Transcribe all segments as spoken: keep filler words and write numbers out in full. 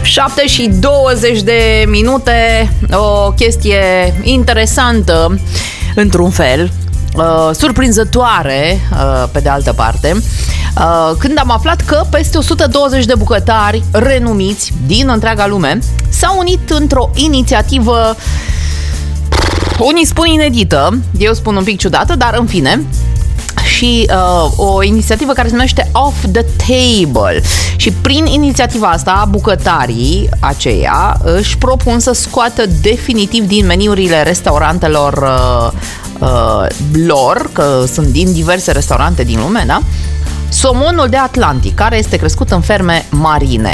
șapte și douăzeci de minute, o chestie interesantă, într-un fel, uh, surprinzătoare, uh, pe de altă parte, uh, când am aflat că peste o sută douăzeci de bucătari renumiți din întreaga lume s-au unit într-o inițiativă, unii spun inedită, eu spun un pic ciudată, dar în fine, și uh, o inițiativă care se numește Off the Table. Și prin inițiativa asta, bucătarii aceia își propun să scoată definitiv din meniurile restaurantelor uh, uh, lor, că sunt din diverse restaurante din lume, da? Somonul de Atlantic, care este crescut în ferme marine.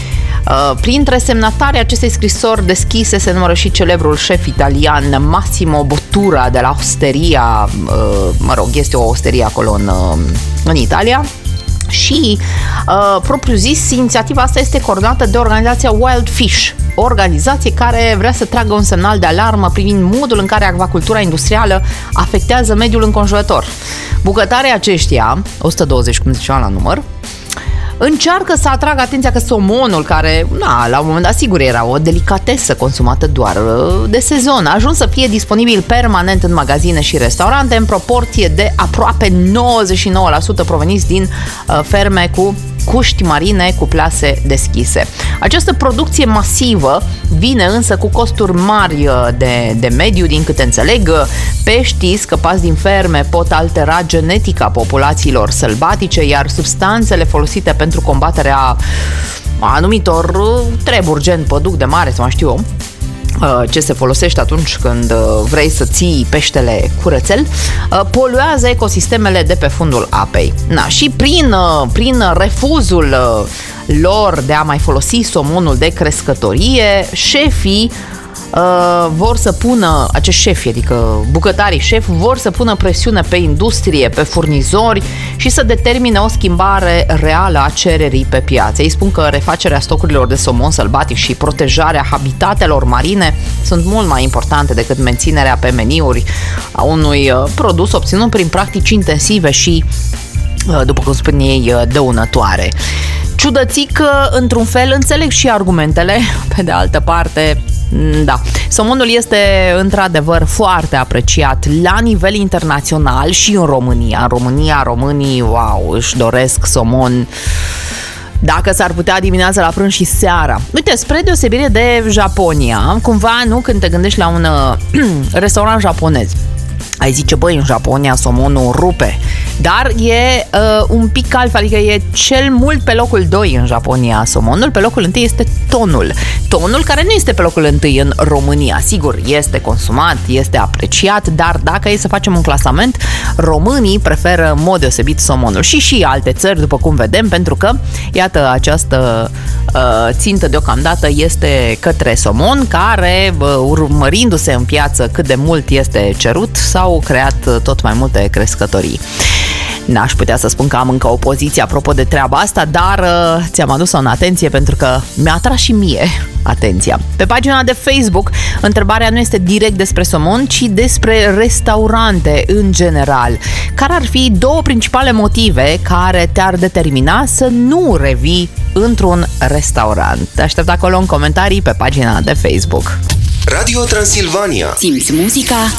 Printre semnatarii acestei scrisori deschise se numără și celebrul șef italian Massimo Bottura de la Osteria, mă rog, este o osterie acolo în, în Italia. Și, uh, propriu zis, inițiativa asta este coordonată de organizația Wild Fish, o organizație care vrea să tragă un semnal de alarmă privind modul în care acvacultura industrială afectează mediul înconjurător. Bucătarii aceștia, o sută douăzeci cum ziceam la număr, încearcă să atragă atenția că somonul, care, na, la un moment dat sigur era o delicatesă consumată doar de sezon, a ajuns să fie disponibil permanent în magazine și restaurante în proporție de aproape nouăzeci și nouă la sută proveniți din uh, ferme cu cuști marine cu plase deschise. Această producție masivă vine însă cu costuri mari de, de mediu, din câte înțeleg. Peștii scăpați din ferme pot altera genetica populațiilor sălbatice, iar substanțele folosite pentru combaterea anumitor treburi, gen păduc de mare sau mai știu eu, ce se folosește atunci când vrei să ții peștele curățel, poluează ecosistemele de pe fundul apei. Na, și prin, prin refuzul lor de a mai folosi somonul de crescătorie, șefii Uh, vor să pună, acești șefi, adică bucătarii șefi, vor să pună presiune pe industrie, pe furnizori și să determine o schimbare reală a cererii pe piață. Ei spun că refacerea stocurilor de somon sălbatic și protejarea habitatelor marine sunt mult mai importante decât menținerea pe meniuri a unui uh, produs obținut prin practici intensive și, uh, după cum spun ei, uh, dăunătoare. Ciudățic, într-un fel, înțeleg și argumentele, pe de altă parte, da, somonul este într-adevăr foarte apreciat la nivel internațional și în România. În România, românii, wow, își doresc somon dacă s-ar putea dimineața la prânz și seara. Uite, spre deosebire de Japonia, cumva, nu, când te gândești la un uh, restaurant japonez, ai zice, băi, în Japonia somonul rupe, dar e uh, un pic altfel, adică e cel mult pe locul doi în Japonia somonul, pe locul întâi este tonul. Tonul care nu este pe locul întâi în România, sigur, este consumat, este apreciat, dar dacă e să facem un clasament, românii preferă în mod deosebit somonul și și alte țări, după cum vedem, pentru că, iată, această uh, țintă deocamdată este către somon, care, uh, urmărindu-se în piață cât de mult este cerut, s-au creat tot mai multe crescătorii. N-aș putea să spun că am încă o poziție apropo de treaba asta, dar uh, ți-am adus-o în atenție pentru că mi-a atras și mie atenția. Pe pagina de Facebook, întrebarea nu este direct despre somon, ci despre restaurante în general. Care ar fi două principale motive care te-ar determina să nu revii într-un restaurant? Te aștept acolo în comentarii pe pagina de Facebook. Radio Transilvania. Simți muzica